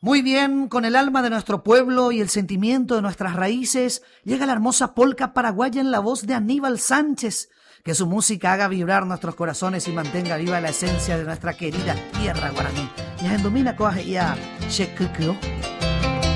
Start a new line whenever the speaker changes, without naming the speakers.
Muy bien, con el alma de nuestro pueblo y el sentimiento de nuestras raíces, llega la hermosa polca paraguaya en la voz de Aníbal Sánchez. Que su música haga vibrar nuestros corazones y mantenga viva la esencia de nuestra querida tierra guaraní. Y en domina coaje ya shekuku.